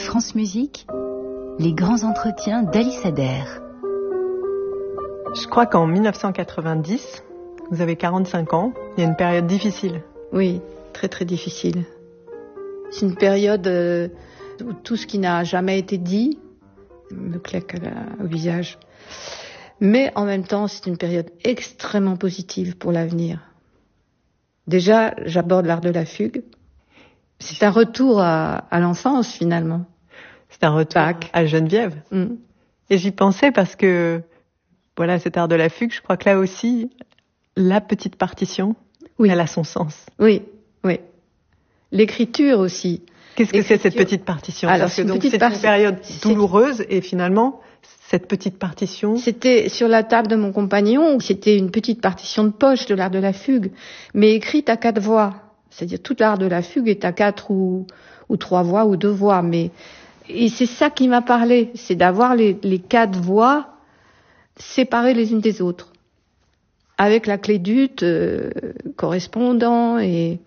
France Musique, les grands entretiens d'Alice Adair. Je crois qu'en 1990, vous avez 45 ans, il y a une période difficile. Oui, très très difficile. C'est une période où tout ce qui n'a jamais été dit me claque au visage. Mais en même temps, c'est une période extrêmement positive pour l'avenir. Déjà, j'aborde l'art de la fugue. C'est un retour à l'enfance, finalement. C'est un retour à Geneviève. Et j'y pensais parce que, voilà, cet art de la fugue, je crois que là aussi, la petite partition, oui, elle a son sens. Oui, oui. L'écriture aussi. Qu'est-ce que c'est cette petite partition? Alors, parce que donc c'est une période douloureuse et finalement, cette petite partition... C'était sur la table de mon compagnon, c'était une petite partition de poche de l'art de la fugue, mais écrite à 4 voix. C'est-à-dire tout l'art de la fugue est à 4 ou 3 voix ou 2 voix. Et c'est ça qui m'a parlé, c'est d'avoir les 4 voix séparées les unes des autres, avec la clé d'ut correspondant. Et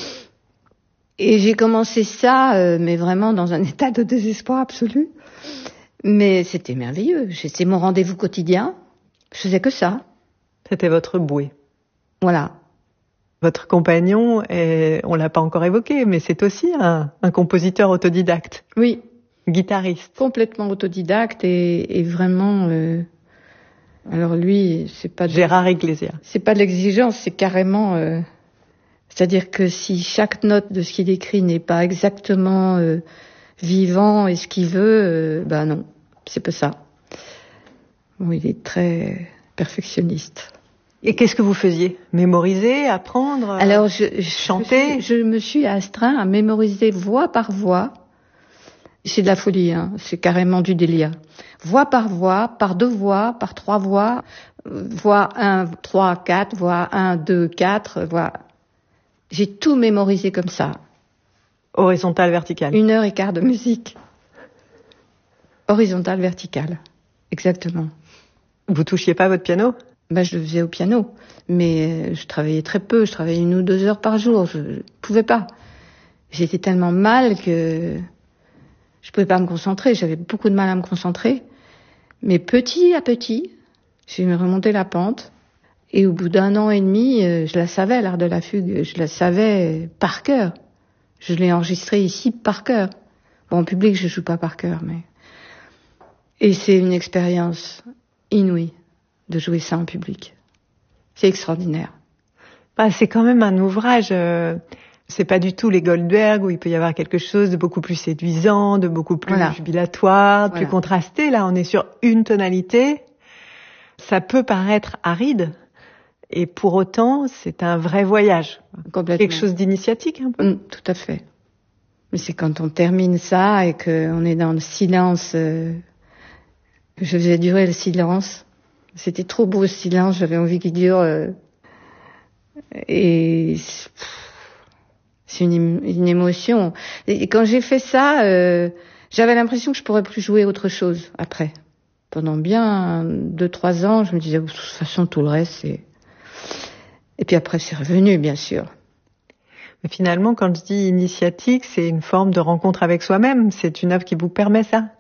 j'ai commencé ça, mais vraiment dans un état de désespoir absolu. Mais c'était merveilleux. C'était mon rendez-vous quotidien. Je faisais que ça. C'était votre bouée. Voilà. Votre compagnon, on l'a pas encore évoqué, mais c'est aussi un compositeur autodidacte. Oui. Guitariste. Complètement autodidacte et vraiment... alors lui, c'est pas... Gérard Iglesias. C'est pas de l'exigence, c'est carrément... c'est-à-dire que si chaque note de ce qu'il écrit n'est pas exactement vivant et ce qu'il veut, non, c'est pas ça. Bon, il est très perfectionniste. Et qu'est-ce que vous faisiez? Mémoriser, apprendre, alors chanter? Je me suis astreint à mémoriser voix par voix. C'est de la folie, hein. C'est carrément du délire. Voix, par 2 voix, par 3 voix, voix 1, 3, 4, voix 1, 2, 4, voix... J'ai tout mémorisé comme ça. Horizontal, vertical. 1h15 de musique. Horizontal, vertical. Exactement. Vous touchiez pas votre piano? Je le faisais au piano. Mais je travaillais très peu. Je travaillais 1 ou 2 heures par jour. Je pouvais pas. J'étais tellement mal que je pouvais pas me concentrer. J'avais beaucoup de mal à me concentrer. Mais petit à petit, j'ai remonté la pente. Et au bout d'1 an et demi, je la savais, l'art de la fugue. Je la savais par cœur. Je l'ai enregistré ici par cœur. Bon, en public, je joue pas par cœur, mais... Et c'est une expérience inouïe de jouer ça en public. C'est extraordinaire. C'est quand même un ouvrage... c'est pas du tout les Goldberg où il peut y avoir quelque chose de beaucoup plus séduisant, de beaucoup plus jubilatoire, plus contrasté. Là, on est sur une tonalité. Ça peut paraître aride. Et pour autant, c'est un vrai voyage. Complètement. Quelque chose d'initiatique, un peu. Tout à fait. Mais c'est quand on termine ça et qu'on est dans le silence. Je faisais durer le silence. C'était trop beau, ce silence. J'avais envie qu'il dure. Et c'est une émotion. Et quand j'ai fait ça, j'avais l'impression que je pourrais plus jouer autre chose après. Pendant bien 2-3 ans, je me disais, de toute façon, tout le reste, c'est... Et puis après, c'est revenu, bien sûr. Mais finalement, quand je dis initiatique, c'est une forme de rencontre avec soi-même. C'est une œuvre qui vous permet ça.